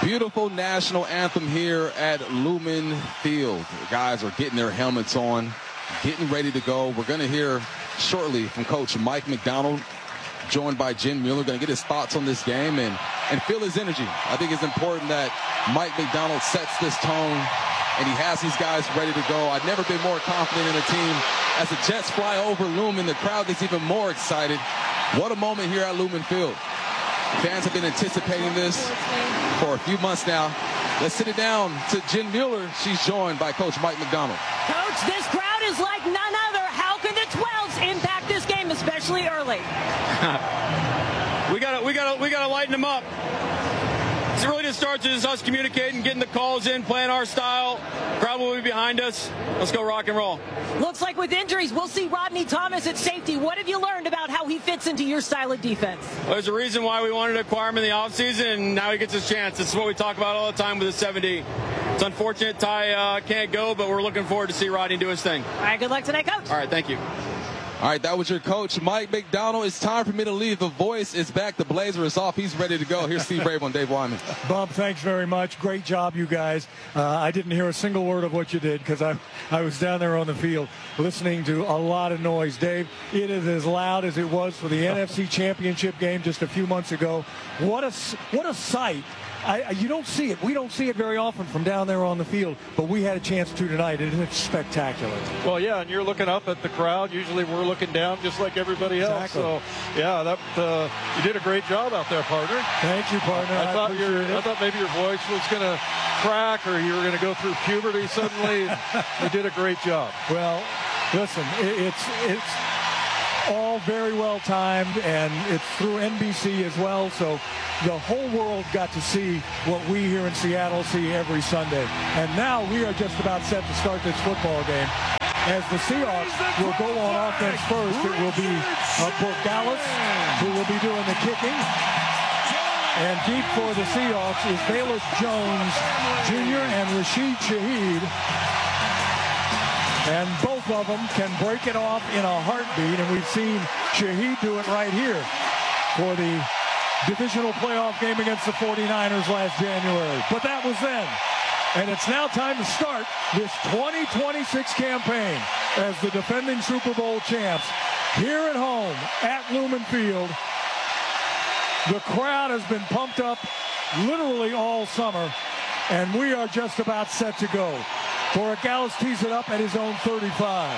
Beautiful national anthem here at Lumen Field. The guys are getting their helmets on, getting ready to go. We're going to hear shortly from Coach Mike Macdonald, joined by Jen Mueller, going to get his thoughts on this game and feel his energy. I think it's important that Mike Macdonald sets this tone, and he has these guys ready to go. I've never been more confident in a team. As the Jets fly over Lumen, the crowd gets even more excited. What a moment here at Lumen Field. Fans have been anticipating this for a few months now. Let's sit it down to Jen Mueller. She's joined by Coach Mike Macdonald. Coach, this crowd is like none other. How can the 12s impact this game, especially early? we gotta lighten them up. It really just starts with us communicating, getting the calls in, playing our style. Crowd will be behind us. Let's go rock and roll. Looks like with injuries, we'll see Rodney Thomas at safety. What have you learned about how he fits into your style of defense? Well, there's a reason why we wanted to acquire him in the offseason, and now he gets his chance. This is what we talk about all the time with the 7D. It's unfortunate Ty can't go, but we're looking forward to see Rodney do his thing. All right, good luck today, Coach. All right, thank you. All right, that was your coach, Mike Macdonald. It's time for me to leave. The voice is back. The blazer is off. He's ready to go. Here's Steve Rabel and Dave Wyman. Bob, thanks very much. Great job, you guys. I didn't hear a single word of what you did because I was down there on the field listening to a lot of noise. Dave, it is as loud as it was for the NFC Championship game just a few months ago. What a sight. You don't see it. We don't see it very often from down there on the field, but we had a chance to tonight, and it's spectacular. Well, yeah, and you're looking up at the crowd. Usually we're looking down just like everybody else. Exactly. So, yeah, you did a great job out there, partner. Thank you, partner. I thought maybe your voice was going to crack or you were going to go through puberty suddenly. You did a great job. Well, listen, it's all very well timed, and it's through NBC as well, so the whole world got to see what we here in Seattle see every Sunday. And now we are just about set to start this football game. As the Seahawks will go on offense first, it will be Borregales who will be doing the kicking. And deep for the Seahawks is Velus Jones Jr. and Rashid Shaheed. And both of them can break it off in a heartbeat, and we've seen Shaheed do it right here for the divisional playoff game against the 49ers last January. But that was then. And it's now time to start this 2026 campaign as the defending Super Bowl champs here at home at Lumen Field. The crowd has been pumped up literally all summer, and we are just about set to go. Borregales tees it up at his own 35.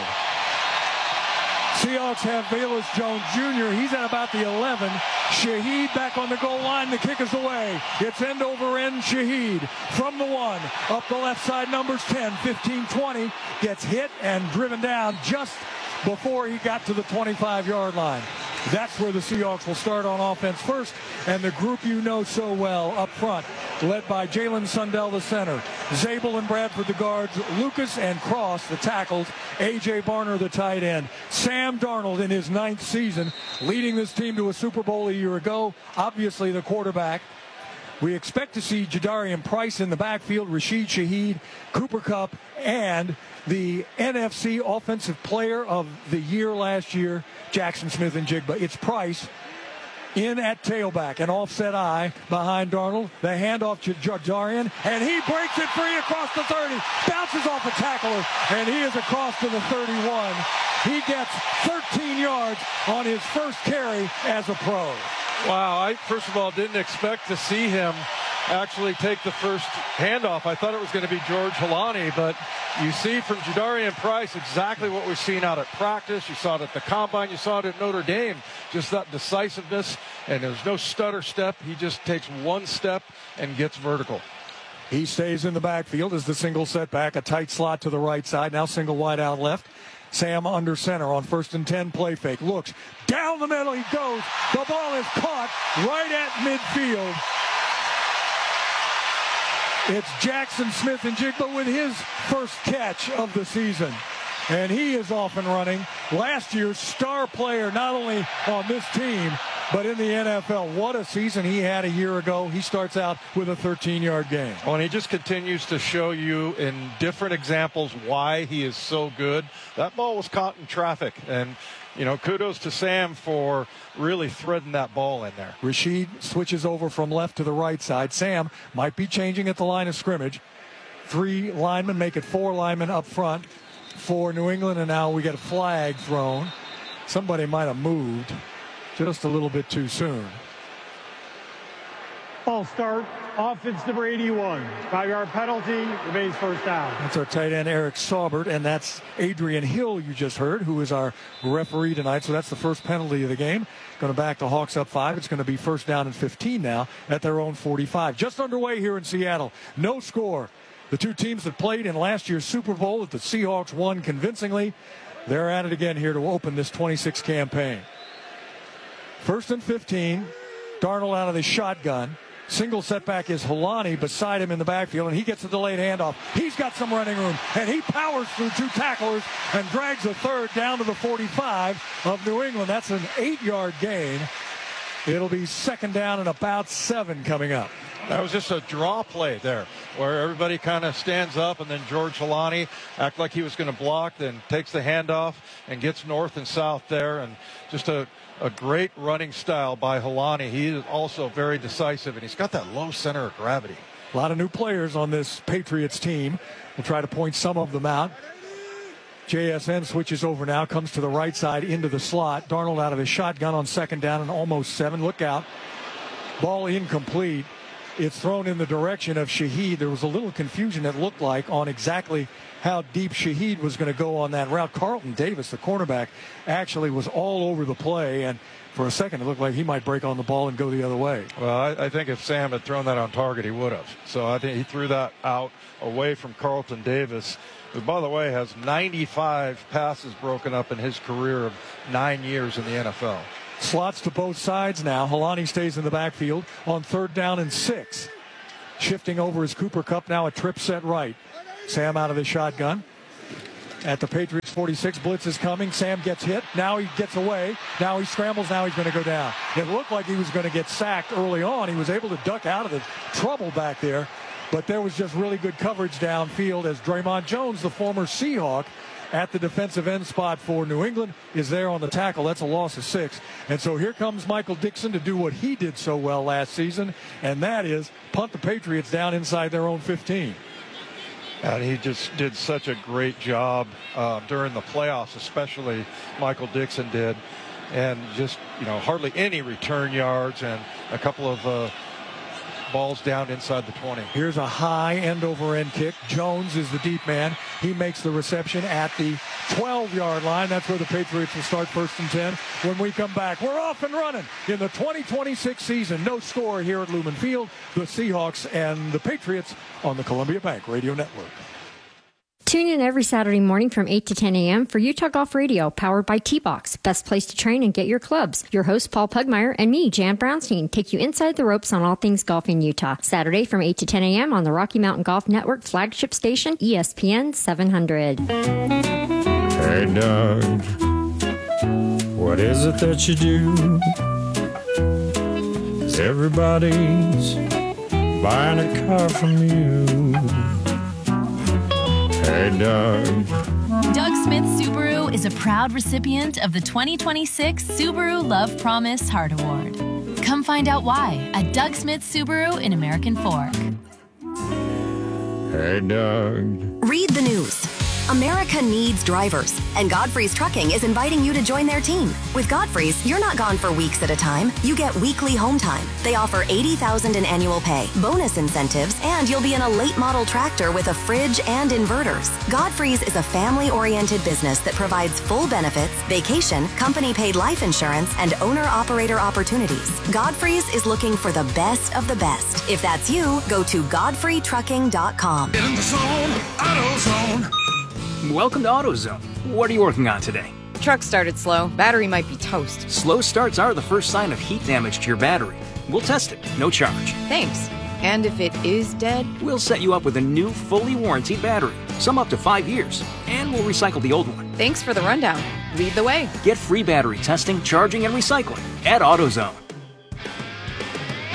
Seahawks have Velus Jones Jr. He's at about the 11. Shaheed back on the goal line. The kick is away. It's end over end. Shaheed from the 1. Up the left side, numbers 10, 15, 20. Gets hit and driven down just before he got to the 25-yard line. That's where the Seahawks will start on offense first, and the group you know so well up front, led by Jalen Sundell, the center, Zabel and Bradford, the guards, Lucas and Cross, the tackles, A.J. Barner, the tight end, Sam Darnold in his 9th season, leading this team to a Super Bowl a year ago, obviously the quarterback. We expect to see Jadarian Price in the backfield, Rashid Shaheed, Cooper Kupp, and the NFC Offensive Player of the Year last year, Jackson Smith-Njigba. It's Price in at tailback, an offset eye behind Darnold. The handoff to Jadarian, and he breaks it free across the 30, bounces off a tackler, and he is across to the 31. He gets 13 yards on his first carry as a pro. Wow, I first of all didn't expect to see him actually take the first handoff. I thought it was going to be George Holani, but you see from Jadarian Price exactly what we've seen out at practice. You saw it at the Combine. You saw it at Notre Dame. Just that decisiveness, and there's no stutter step. He just takes one step and gets vertical. He stays in the backfield as the single setback, a tight slot to the right side. Now single wide out left. Sam under center on 1st and 10, play fake. Looks down the middle. He goes. The ball is caught right at midfield. It's Jackson Smith-Njigba with his first catch of the season. And he is off and running. Last year's star player, not only on this team, But in the NFL, what a season he had a year ago. He starts out with a 13-yard gain. Oh, and he just continues to show you in different examples why he is so good. That ball was caught in traffic. And, kudos to Sam for really threading that ball in there. Rashid switches over from left to the right side. Sam might be changing at the line of scrimmage. 3 linemen make it 4 linemen up front for New England. And now we get a flag thrown. Somebody might have moved just a little bit too soon. Ball start, offense number 81. 5-yard penalty, remains first down. That's our tight end, Eric Saubert, and that's Adrian Hill you just heard, who is our referee tonight. So that's the first penalty of the game. Going to back the Hawks up 5. It's going to be first down and 15 now at their own 45. Just underway here in Seattle. No score. The two teams that played in last year's Super Bowl that the Seahawks won convincingly, they're at it again here to open this 26 campaign. First and 15, Darnold out of the shotgun. Single setback is Holani beside him in the backfield, and he gets a delayed handoff. He's got some running room, and he powers through 2 tacklers and drags a third down to the 45 of New England. That's an 8-yard gain. It'll be second down and about 7 coming up. That was just a draw play there where everybody kind of stands up, and then George Holani acts like he was going to block, then takes the handoff and gets north and south there, and just a great running style by Holani. He is also very decisive, and he's got that low center of gravity. A lot of new players on this Patriots team. We'll try to point some of them out. JSN switches over now, comes to the right side into the slot. Darnold out of his shotgun on second down and almost 7. Look out. Ball incomplete. It's thrown in the direction of Shaheed. There was a little confusion, it looked like, on exactly how deep Shaheed was going to go on that route. Carlton Davis, the cornerback, actually was all over the play, and for a second it looked like he might break on the ball and go the other way. Well, I think if Sam had thrown that on target, he would have. So I think he threw that out away from Carlton Davis, who, by the way, has 95 passes broken up in his career of 9 years in the NFL. Slots to both sides now. Holani stays in the backfield on third down and 6. Shifting over is Cooper Kupp, now a trip set right. Sam out of the shotgun. At the Patriots 46, blitz is coming. Sam gets hit. Now he gets away. Now he scrambles. Now he's going to go down. It looked like he was going to get sacked early on. He was able to duck out of the trouble back there. But there was just really good coverage downfield as Draymond Jones, the former Seahawk, at the defensive end spot for New England, is there on the tackle. That's a loss of 6. And so here comes Michael Dixon to do what he did so well last season, and that is punt the Patriots down inside their own 15. And he just did such a great job during the playoffs, especially Michael Dixon did. And just, hardly any return yards and a couple of balls down inside the 20. Here's a high end-over-end kick. Jones is the deep man. He makes the reception at the 12-yard line. That's where the Patriots will start first and 10. When we come back, we're off and running in the 2026 season. No score here at Lumen Field. The Seahawks and the Patriots on the Columbia Bank Radio Network. Tune in every Saturday morning from 8 to 10 a.m. for Utah Golf Radio, powered by T-Box. Best place to train and get your clubs. Your host, Paul Pugmire, and me, Jan Brownstein, take you inside the ropes on all things golf in Utah. Saturday from 8 to 10 a.m. on the Rocky Mountain Golf Network flagship station, ESPN 700. Hey, Doug, what is it that you do? 'Cause everybody's buying a car from you. Hey, Doug. Doug Smith Subaru is a proud recipient of the 2026 Subaru Love Promise Heart Award. Come find out why at Doug Smith Subaru in American Fork. Hey, Doug. Read the news. America needs drivers, and Godfrey's Trucking is inviting you to join their team. With Godfrey's, you're not gone for weeks at a time. You get weekly home time. They offer $80,000 in annual pay, bonus incentives, and you'll be in a late model tractor with a fridge and inverters. Godfrey's is a family-oriented business that provides full benefits, vacation, company-paid life insurance, and owner-operator opportunities. Godfrey's is looking for the best of the best. If that's you, go to godfreytrucking.com. Get in the zone, AutoZone. Welcome to AutoZone. What are you working on today? Truck started slow. Battery might be toast. Slow starts are the first sign of heat damage to your battery. We'll test it, no charge. Thanks. And if it is dead? We'll set you up with a new, fully warranted battery, some up to 5 years, and we'll recycle the old one. Thanks for the rundown. Lead the way. Get free battery testing, charging, and recycling at AutoZone.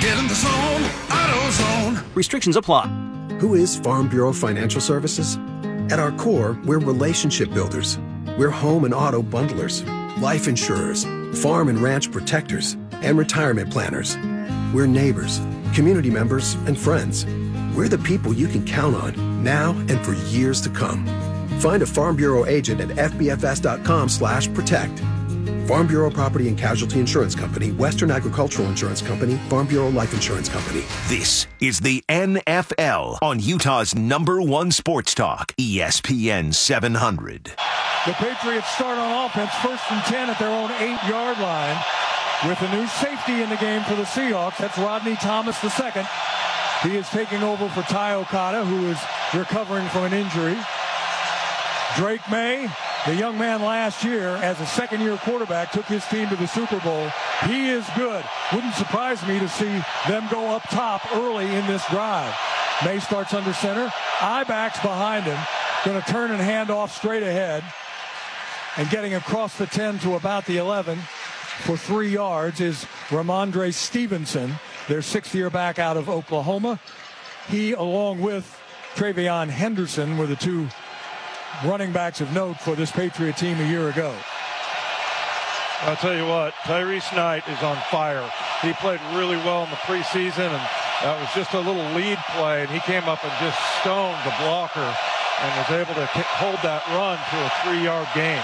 Get in the zone, AutoZone. Restrictions apply. Who is Farm Bureau Financial Services? At our core, we're relationship builders. We're home and auto bundlers, life insurers, farm and ranch protectors, and retirement planners. We're neighbors, community members, and friends. We're the people you can count on now and for years to come. Find a Farm Bureau agent at fbfs.com/protect. Farm Bureau Property and Casualty Insurance Company, Western Agricultural Insurance Company, Farm Bureau Life Insurance Company. This is the NFL on Utah's #1 sports talk, ESPN 700. The Patriots start on offense, 1st and 10 at their own 8-yard line with a new safety in the game for the Seahawks. That's Rodney Thomas II. He is taking over for Ty Okada, who is recovering from an injury. Drake May, the young man last year as a second-year quarterback, took his team to the Super Bowl. He is good. Wouldn't surprise me to see them go up top early in this drive. May starts under center. I-backs behind him. Going to turn and hand off straight ahead. And getting across the 10 to about the 11 for 3 yards is Ramondre Stevenson, their 6th-year back out of Oklahoma. He, along with Travion Henderson, were the two running backs of note for this Patriot team a year ago. I'll tell you what, Tyrese Knight is on fire. He played really well in the preseason, and that was just a little lead play, and he came up and just stoned the blocker and was able to hold that run to a 3-yard gain.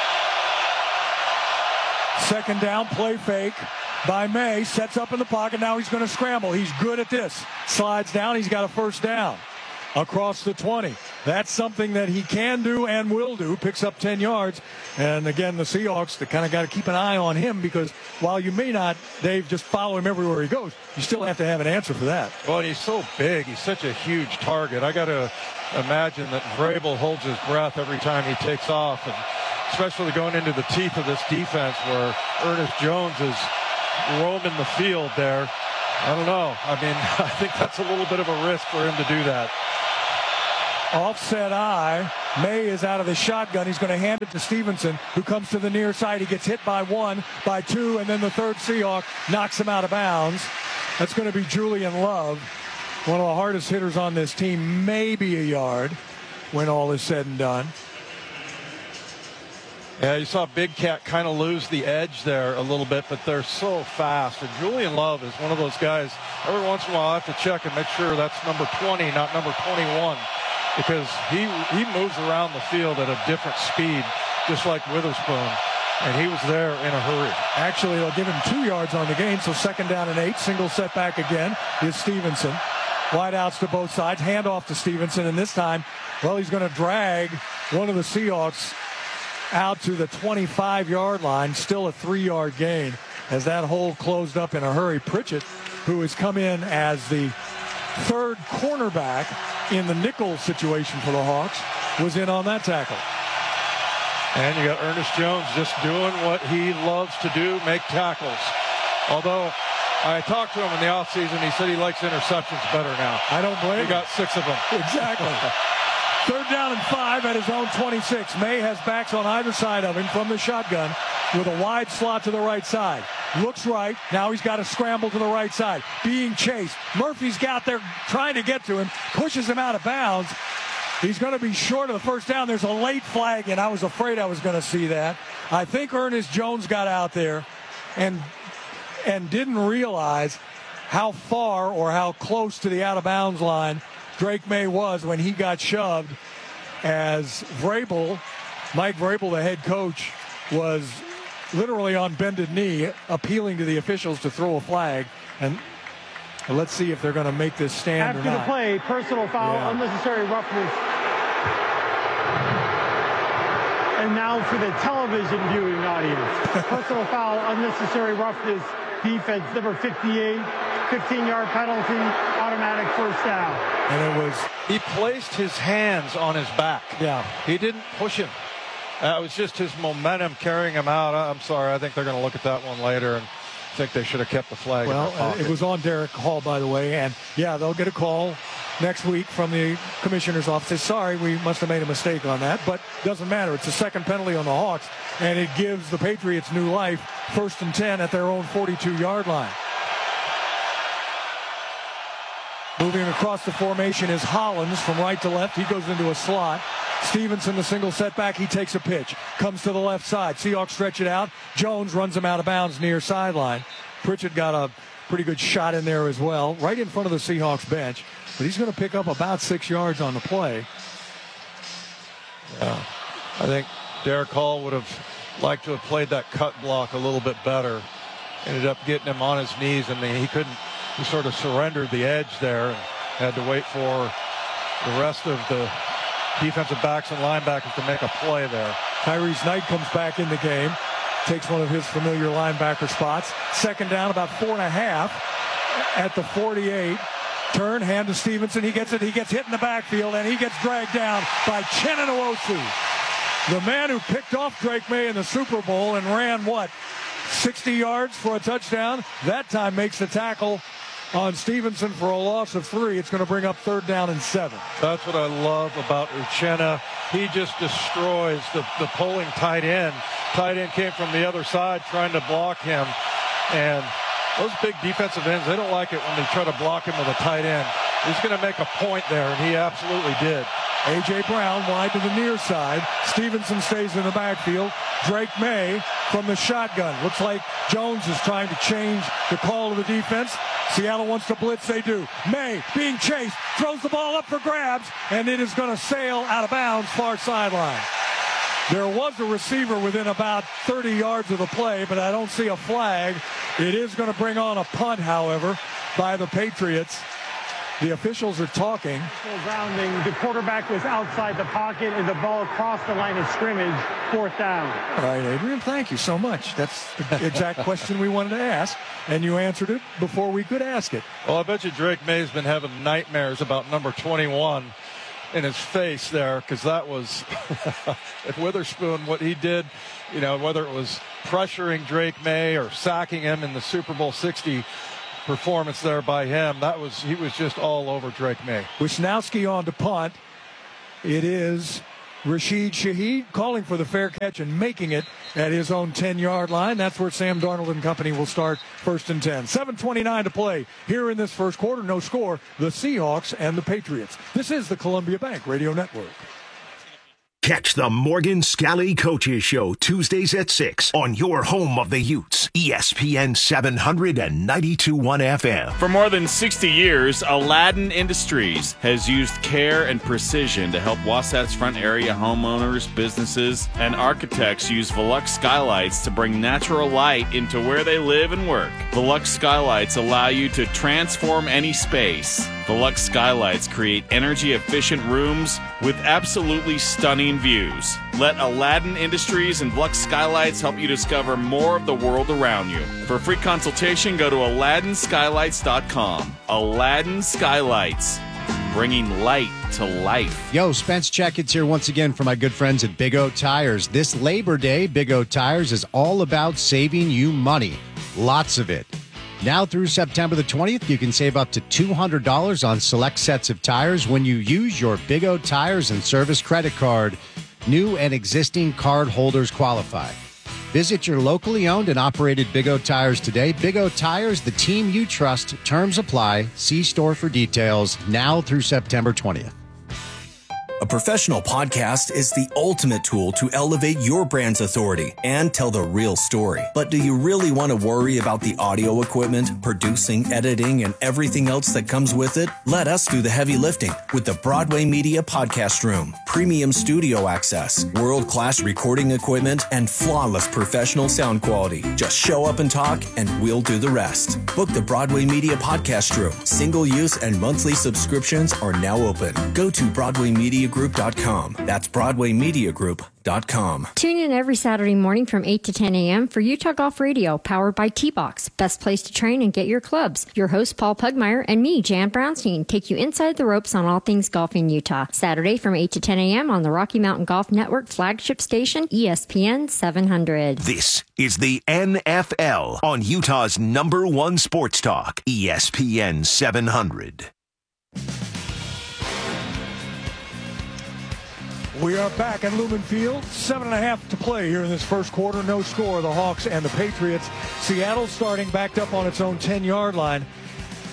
Second down, play fake by May. Sets up in the pocket. Now he's going to scramble. He's good at this. Slides down. He's got a first down across the 20. That's something that he can do and will do. Picks up 10 yards. And again, the Seahawks, they kind of got to keep an eye on him because while you may not, Dave, just follow him everywhere he goes, you still have to have an answer for that. Well, he's so big. He's such a huge target. I got to imagine that Vrabel holds his breath every time he takes off, and especially going into the teeth of this defense where Ernest Jones is roaming the field there. I don't know. I mean, I think that's a little bit of a risk for him to do that. Offset eye. May is out of the shotgun. He's going to hand it to Stevenson, who comes to the near side. He gets hit by 1, by 2, and then the third Seahawk knocks him out of bounds. That's going to be Julian Love, one of the hardest hitters on this team, maybe a yard when all is said and done. Yeah, you saw Big Cat kind of lose the edge there a little bit, but they're so fast. And Julian Love is one of those guys, every once in a while I have to check and make sure that's number 20, not number 21. Because he moves around the field at a different speed, just like Witherspoon. And he was there in a hurry. Actually, they'll give him 2 yards on the gain, so 2nd down and 8. Single setback again is Stevenson. Wide outs to both sides. Handoff to Stevenson, and this time, well, he's going to drag one of the Seahawks out to the 25-yard line. Still a 3-yard gain as that hole closed up in a hurry. Pritchett, who has come in as the third cornerback in the nickel situation for the Hawks, was in on that tackle. And you got Ernest Jones just doing what he loves to do, make tackles. Although I talked to him in the offseason, he said he likes interceptions better now. I don't blame him. He got 6 of them. Exactly. 3rd down and 5 at his own 26. May has backs on either side of him from the shotgun with a wide slot to the right side. Looks right. Now he's got to scramble to the right side. Being chased. Murphy's got there trying to get to him. Pushes him out of bounds. He's going to be short of the first down. There's a late flag, and I was afraid I was going to see that. I think Ernest Jones got out there and didn't realize how far or how close to the out-of-bounds line Drake May was when he got shoved, as Mike Vrabel, the head coach, was literally on bended knee appealing to the officials to throw a flag. And let's see if they're going to make this stand or not. After the play, personal foul, unnecessary roughness. And now for the television viewing audience. Personal foul, unnecessary roughness, defense, number 58, 15-yard penalty, automatic first down. And he placed his hands on his back. Yeah. He didn't push him. It was just his momentum carrying him out. I'm sorry. I think they're going to look at that one later and think they should have kept the flag. Well, it was on Derek Hall, by the way. And, yeah, they'll get a call next week from the commissioner's office. Sorry, we must have made a mistake on that. But doesn't matter. It's a second penalty on the Hawks, and it gives the Patriots new life. 1st and 10 at their own 42-yard line. Moving across the formation is Hollins from right to left. He goes into a slot. Stevenson, the single setback, he takes a pitch. Comes to the left side. Seahawks stretch it out. Jones runs him out of bounds near sideline. Pritchett got a pretty good shot in there as well, right in front of the Seahawks bench. But he's going to pick up about 6 yards on the play. Yeah, I think Derek Hall would have liked to have played that cut block a little bit better. Ended up getting him on his knees, and he couldn't. He sort of surrendered the edge there and had to wait for the rest of the defensive backs and linebackers to make a play there. Tyrese Knight comes back in the game, takes one of his familiar linebacker spots. Second down, about 4.5 at the 48. Turn, hand to Stevenson. He gets it. He gets hit in the backfield, and he gets dragged down by Chenna Nwosu. The man who picked off Drake May in the Super Bowl and ran, 60 yards for a touchdown. That time makes the tackle on Stevenson for a loss of 3. It's going to bring up 3rd down and 7. That's what I love about Uchenna. He just destroys the pulling tight end. Tight end came from the other side trying to block him. And those big defensive ends, they don't like it when they try to block him with a tight end. He's going to make a point there, and he absolutely did. A.J. Brown wide to the near side. Stevenson stays in the backfield. Drake May from the shotgun. Looks like Jones is trying to change the call of the defense. Seattle wants to blitz. They do. May being chased. Throws the ball up for grabs, and it is going to sail out of bounds far sideline. There was a receiver within about 30 yards of the play, but I don't see a flag. It is going to bring on a punt, however, by the Patriots. The officials are talking. Rounding, the quarterback was outside the pocket, and the ball crossed the line of scrimmage. 4th down. All right, Adrian, thank you so much. That's the exact question we wanted to ask, and you answered it before we could ask it. Well, I bet you Drake May's been having nightmares about number 21 in his face there, because that was at Witherspoon, what he did, whether it was pressuring Drake May or sacking him in the Super Bowl 60 performance there by him. He was just all over Drake May. Wisnowski on to punt. It is Rashid Shaheed calling for the fair catch and making it at his own 10-yard line. That's where Sam Darnold and company will start 1st and 10. 7:29 to play here in this first quarter. No score. The Seahawks and the Patriots. This is the Columbia Bank Radio Network. Catch the Morgan Scally Coaches Show Tuesdays at 6 on your home of the Utes, ESPN 700 and 92.1 FM. For more than 60 years, Aladdin Industries has used care and precision to help Wasatch Front area homeowners, businesses, and architects use Velux skylights to bring natural light into where they live and work. Velux skylights allow you to transform any space. Velux skylights create energy-efficient rooms with absolutely stunning views. Let Aladdin Industries and Velux skylights help you discover more of the world around you. For a free consultation, go to AladdinSkylights.com. Aladdin Skylights, bringing light to life. Yo, Spence Checkins here once again for my good friends at Big O Tires. This Labor Day, Big O Tires is all about saving you money. Lots of it. Now through September the 20th, you can save up to $200 on select sets of tires when you use your Big O Tires and Service credit card. New and existing card holders qualify. Visit your locally owned and operated Big O Tires today. Big O Tires, the team you trust. Terms apply. See store for details. Now through September 20th. A professional podcast is the ultimate tool to elevate your brand's authority and tell the real story. But do you really want to worry about the audio equipment, producing, editing, and everything else that comes with it? Let us do the heavy lifting with the Broadway Media Podcast Room. Premium studio access, world-class recording equipment, and flawless professional sound quality. Just show up and talk, and we'll do the rest. Book the Broadway Media Podcast Room. Single-use and monthly subscriptions are now open. Go to BroadwayMediaGroup.com. That's BroadwayMediaGroup.com. Tune in every Saturday morning from 8 to 10 a.m. for Utah Golf Radio, powered by T-Box. Best place to train and get your clubs. Your host, Paul Pugmire, and me, Jan Brownstein, take you inside the ropes on all things golf in Utah. Saturday from 8 to 10 a.m. on the Rocky Mountain Golf Network flagship station, ESPN 700. This is the NFL on Utah's #1 sports talk, ESPN 700. We are back at Lumen Field. 7.5 to play here in this first quarter. No score. The Hawks and the Patriots. Seattle starting backed up on its own 10-yard line.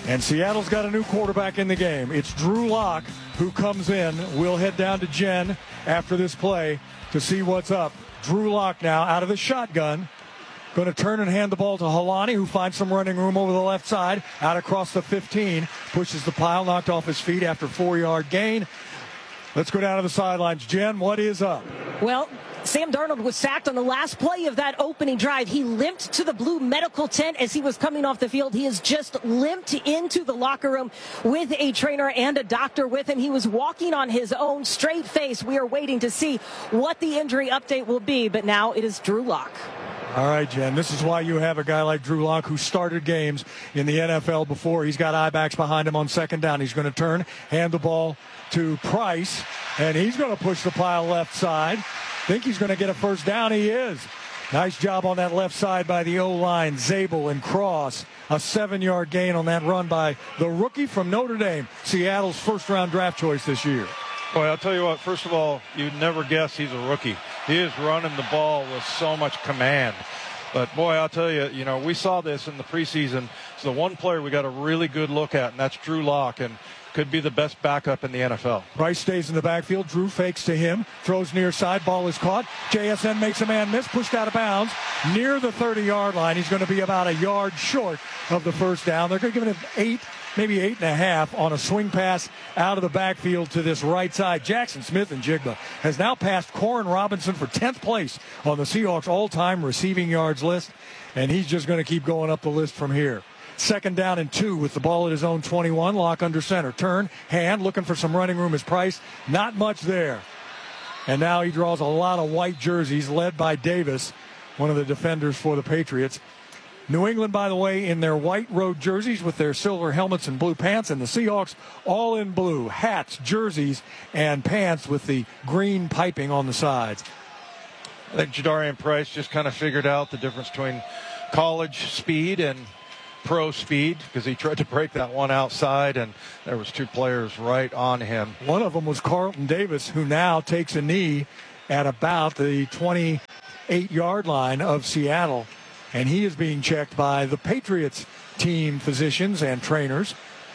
And Seattle's got a new quarterback in the game. It's Drew Lock who comes in. We'll head down to Jen after this play to see what's up. Drew Lock now out of the shotgun. Going to turn and hand the ball to Holani, who finds some running room over the left side. Out across the 15. Pushes the pile, knocked off his feet after 4-yard gain. Let's go down to the sidelines. Jen, what is up? Well, Sam Darnold was sacked on the last play of that opening drive. He limped to the blue medical tent as he was coming off the field. He has just limped into the locker room with a trainer and a doctor with him. He was walking on his own, straight face. We are waiting to see what the injury update will be, but now it is Drew Lock. All right, Jen, this is why you have a guy like Drew Lock who started games in the NFL before. He's got I-backs behind him on second down. He's going to turn, hand the ball to Price, and he's going to push the pile left side. Think he's going to get a first down. He is. Nice job on that left side by the O-line, Zabel and Cross. A 7-yard gain on that run by the rookie from Notre Dame, Seattle's first-round draft choice this year. Boy, I'll tell you what, first of all, you'd never guess he's a rookie. He is running the ball with so much command. But, boy, I'll tell you, we saw this in the preseason. It's the one player we got a really good look at, and that's Drew Lock, and could be the best backup in the NFL. Price stays in the backfield. Drew fakes to him, throws near side. Ball is caught. JSN makes a man miss, pushed out of bounds near the 30-yard line. He's going to be about a yard short of the first down. They're going to give him 8, maybe 8.5 on a swing pass out of the backfield to this right side. Jackson Smith-Njigba has now passed Corin Robinson for 10th place on the Seahawks all-time receiving yards list, and he's just going to keep going up the list from here. Second down and 2 with the ball at his own 21. Lock under center. Turn, hand, looking for some running room is Price. Not much there. And now he draws a lot of white jerseys led by Davis, one of the defenders for the Patriots. New England, by the way, in their white road jerseys with their silver helmets and blue pants, and the Seahawks all in blue. Hats, jerseys, and pants with the green piping on the sides. I think Jadarian Price just kind of figured out the difference between college speed and pro speed, because he tried to break that one outside, and there was 2 players right on him. One of them was Carlton Davis, who now takes a knee at about the 28-yard line of Seattle, and he is being checked by the Patriots team physicians and trainers.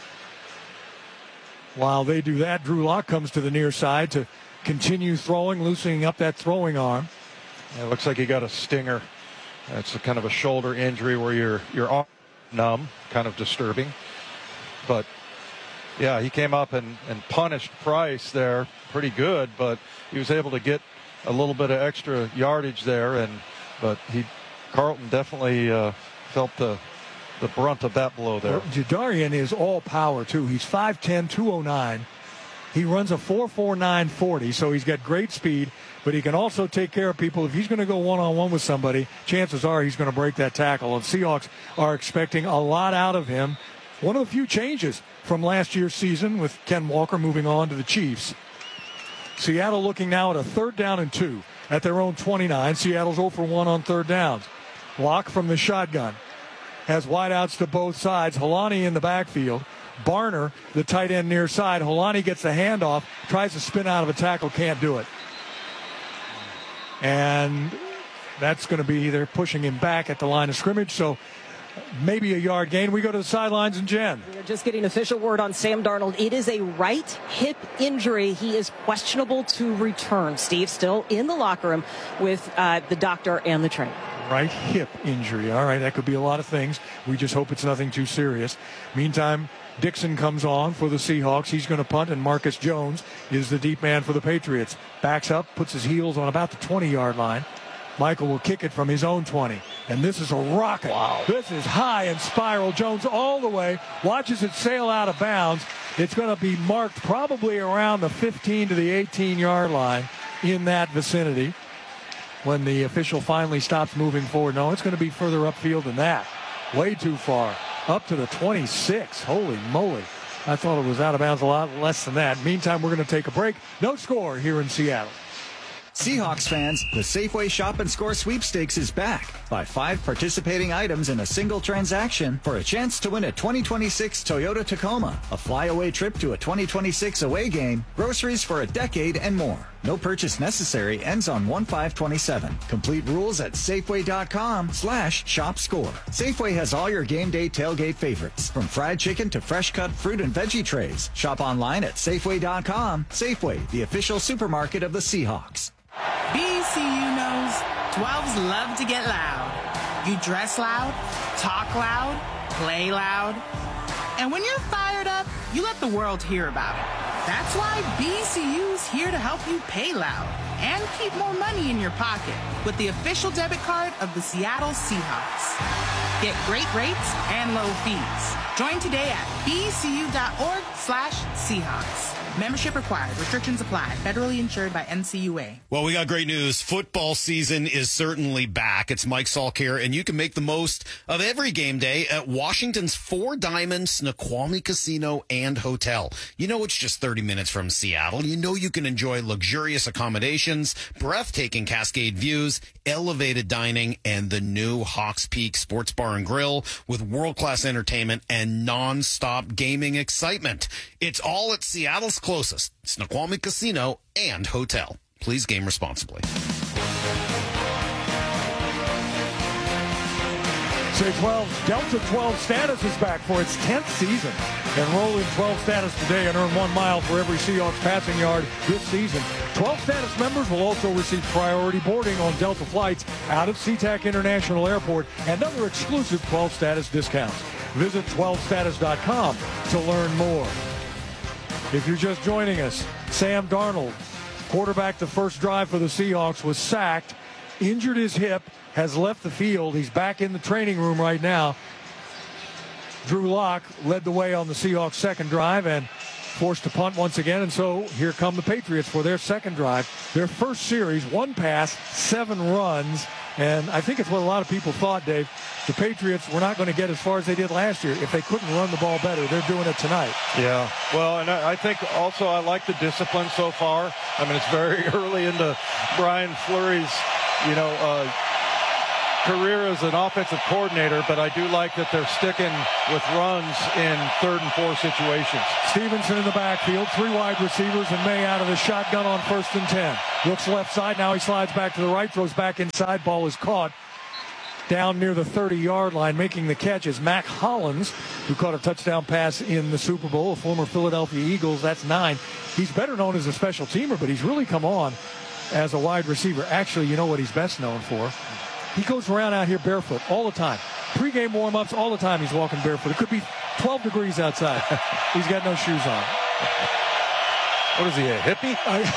While they do that, Drew Lock comes to the near side to continue throwing, loosening up that throwing arm. It looks like he got a stinger. That's a kind of a shoulder injury where your arm numb, kind of disturbing. But yeah, he came up and punished Price there pretty good, but he was able to get a little bit of extra yardage there, but Carlton definitely felt the brunt of that blow there. Jadarian is all power too. He's 5'10", 209. He runs a 4.49 40, so he's got great speed, but he can also take care of people. If he's going to go one-on-one with somebody, chances are he's going to break that tackle. And Seahawks are expecting a lot out of him. One of the few changes from last year's season with Ken Walker moving on to the Chiefs. Seattle looking now at a 3rd down and 2 at their own 29. Seattle's 0 for 1 on 3rd downs. Lock from the shotgun. Has wideouts to both sides. Holani in the backfield. Barner, the tight end near side. Holani gets the handoff, tries to spin out of a tackle, can't do it. And that's going to be, they're pushing him back at the line of scrimmage, so maybe a yard gain. We go to the sidelines, and Jen. We're just getting official word on Sam Darnold. It is a right hip injury. He is questionable to return. Steve still in the locker room with the doctor and the trainer. Right hip injury. All right, that could be a lot of things. We just hope it's nothing too serious. Meantime, Dixon comes on for the Seahawks. He's going to punt, and Marcus Jones is the deep man for the Patriots. Backs up, puts his heels on about the 20-yard line. Michael will kick it from his own 20. And this is a rocket. Wow. This is high and spiral. Jones all the way. Watches it sail out of bounds. It's going to be marked probably around the 15 to the 18-yard line in that vicinity when the official finally stops moving forward. No, it's going to be further upfield than that. Way too far. Up to the 26. Holy moly. I thought it was out of bounds a lot less than that. Meantime, we're going to take a break. No score here in Seattle. Seahawks fans, the Safeway Shop and Score sweepstakes is back. Buy 5 participating items in a single transaction for a chance to win a 2026 Toyota Tacoma, a flyaway trip to a 2026 away game, groceries for a decade, and more. No purchase necessary. Ends on 1/5/27. Complete rules at Safeway.com/shopscore. Safeway has all your game day tailgate favorites, from fried chicken to fresh cut fruit and veggie trays. Shop online at Safeway.com. Safeway, the official supermarket of the Seahawks. BCU knows 12s love to get loud. You dress loud, talk loud, play loud. And when you're fired up, you let the world hear about it. That's why BCU's here to help you pay loud and keep more money in your pocket with the official debit card of the Seattle Seahawks. Get great rates and low fees. Join today at bcu.org/Seahawks. Membership required. Restrictions apply. Federally insured by NCUA. Well, we got great news. Football season is certainly back. It's Mike Salk here, and you can make the most of every game day at Washington's Four Diamond Snoqualmie Casino and Hotel. You know it's just 30 minutes from Seattle. You know you can enjoy luxurious accommodations, breathtaking Cascade views, elevated dining, and the new Hawks Peak Sports Bar and Grill with world-class entertainment and non-stop gaming excitement. It's all at Seattle's closest Snoqualmie Casino and Hotel. Please game responsibly. Say 12, Delta 12 status is back for its 10th season. Enroll in 12 status today and earn 1 mile for every Seahawks passing yard this season. 12 status members will also receive priority boarding on Delta flights out of SeaTac International Airport and other exclusive 12 status discounts. Visit 12status.com to learn more. If you're just joining us, Sam Darnold, quarterback the first drive for the Seahawks, was sacked, injured his hip, has left the field. He's back in the training room right now. Drew Lock led the way on the Seahawks' second drive and forced to punt once again. And so here come the Patriots for their second drive. Their first series, 1 pass, 7 runs. And I think it's what a lot of people thought, Dave. The Patriots were not going to get as far as they did last year. If they couldn't run the ball better, they're doing it tonight. Yeah, well, and I think also I like the discipline so far. I mean, it's very early into Brian Fleury's, career as an offensive coordinator, but I do like that they're sticking with runs in 3rd and 4 situations. Stevenson in the backfield, 3 wide receivers, and May out of the shotgun on 1st and 10. Looks left side, now he slides back to the right, throws back inside, ball is caught down near the 30-yard line. Making the catch is Mac Hollins, who caught a touchdown pass in the Super Bowl, a former Philadelphia Eagles. That's 9. He's better known as a special teamer, but he's really come on as a wide receiver. Actually, you know what he's best known for? He goes around out here barefoot all the time. Pre-game warm-ups, all the time he's walking barefoot. It could be 12 degrees outside. He's got no shoes on. What is he, a hippie?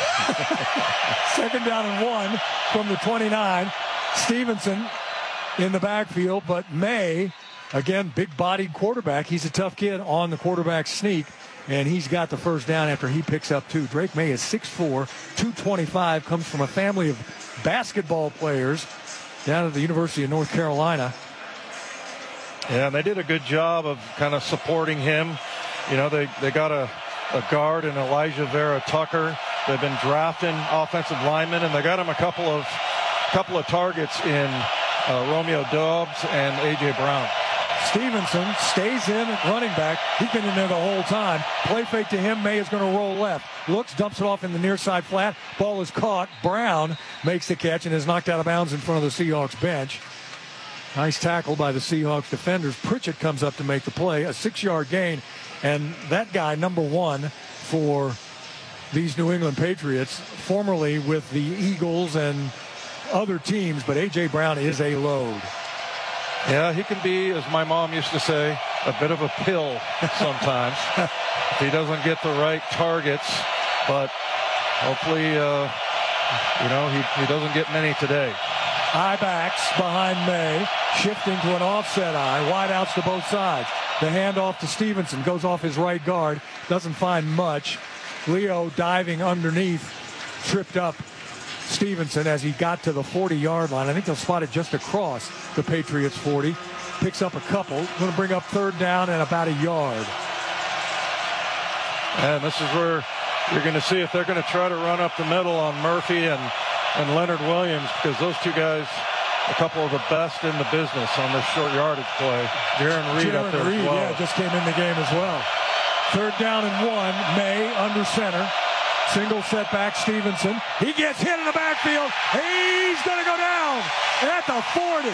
2nd down and 1 from the 29. Stevenson in the backfield, but May, again, big-bodied quarterback. He's a tough kid on the quarterback sneak, and he's got the first down after he picks up 2. Drake May is 6'4", 225, comes from a family of basketball players down at the University of North Carolina. Yeah, and they did a good job of kind of supporting him. They got a guard in Elijah Vera Tucker. They've been drafting offensive linemen, and they got him a couple of targets in Romeo Doubs and A.J. Brown. Stevenson stays in at running back. He's been in there the whole time. Play fake to him. May is going to roll left. Looks, dumps it off in the near side flat. Ball is caught. Brown makes the catch and is knocked out of bounds in front of the Seahawks bench. Nice tackle by the Seahawks defenders. Pritchett comes up to make the play. A 6-yard gain. And that guy, number 1 for these New England Patriots, formerly with the Eagles and other teams, but A.J. Brown is a load. Yeah, he can be, as my mom used to say, a bit of a pill sometimes if he doesn't get the right targets. But hopefully, he doesn't get many today. Eye backs behind May, shifting to an offset eye. Wide outs to both sides. The handoff to Stevenson goes off his right guard. Doesn't find much. Leo diving underneath, tripped up Stevenson as he got to the 40-yard line. I think they'll spot it just across the Patriots 40. Picks up a couple. Going to bring up 3rd down and about a yard. And this is where you're going to see if they're going to try to run up the middle on Murphy and Leonard Williams, because those two guys, a couple of the best in the business on this short yardage play. Jaron Reed up there as well. Yeah, just came in the game as well. 3rd down and 1. May under center. Single setback, Stevenson. He gets hit in the backfield. He's going to go down at the 40.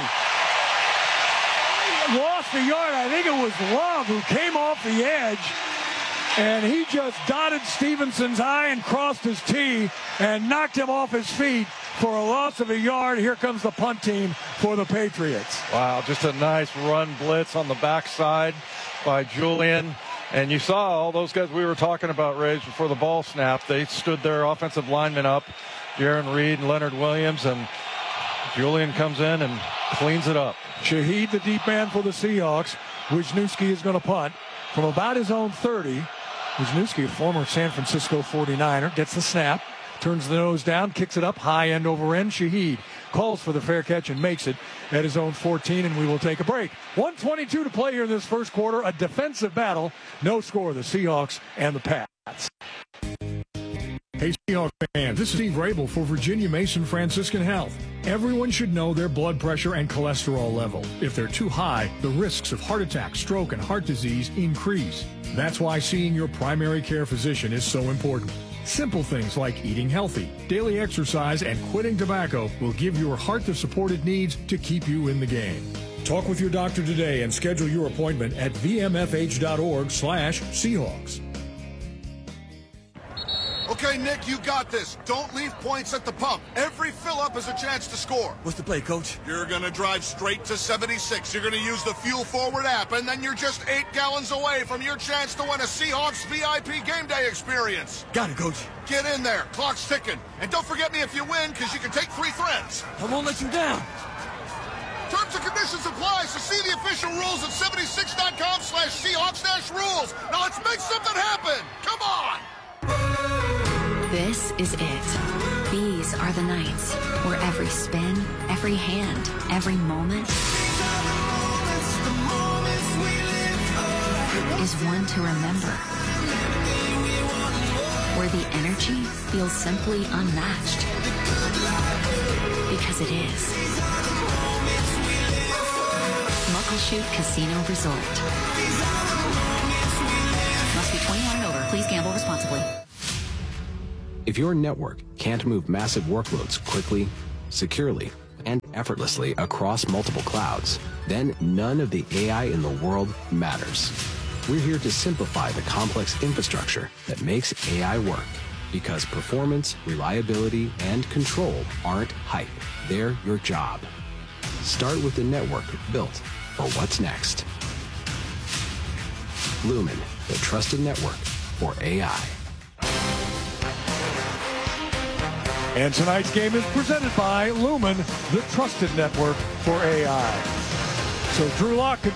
Lost the yard. I think it was Love who came off the edge. And he just dotted Stevenson's eye and crossed his T and knocked him off his feet for a loss of a yard. Here comes the punt team for the Patriots. Wow, just a nice run blitz on the backside by Julian. And you saw all those guys we were talking about, Rage, before the ball snapped. They stood their offensive linemen up, Jaron Reed and Leonard Williams, and Julian comes in and cleans it up. Shaheed, the deep man for the Seahawks. Wisniewski is going to punt from about his own 30. Wisniewski, a former San Francisco 49er, gets the snap, turns the nose down, kicks it up, high end over end. Shaheed calls for the fair catch and makes it at his own 14, and we will take a break. 1:22 to play here in this first quarter. A defensive battle. No score, the Seahawks and the Pats. Hey Seahawks fans, this is Steve Rabel for Virginia Mason Franciscan Health. Everyone should know their blood pressure and cholesterol level. If they're too high, the risks of heart attack, stroke, and heart disease increase. That's why seeing your primary care physician is so important. Simple things like eating healthy, daily exercise, and quitting tobacco will give your heart the support it needs to keep you in the game. Talk with your doctor today and schedule your appointment at vmfh.org/Seahawks. Okay, Nick, you got this. Don't leave points at the pump. Every fill-up is a chance to score. What's the play, Coach? You're going to drive straight to 76. You're going to use the Fuel Forward app, and then you're just 8 gallons away from your chance to win a Seahawks VIP game day experience. Got it, Coach. Get in there. Clock's ticking. And don't forget me if you win, because you can take free threads. I won't let you down. Terms and conditions apply, so see the official rules at 76.com/Seahawks-rules. Now let's make something happen. Come on. This is it. These are the nights where every spin, every hand, every moment is one to remember. Where the energy feels simply unmatched. Because it is. Muckleshoot Casino Resort. Must be 21 and over. Please gamble responsibly. If your network can't move massive workloads quickly, securely, and effortlessly across multiple clouds, then none of the AI in the world matters. We're here to simplify the complex infrastructure that makes AI work, because performance, reliability, and control aren't hype. They're your job. Start with the network built for what's next. Lumen, the trusted network for AI. And tonight's game is presented by Lumen, the trusted network for AI. So Drew Lock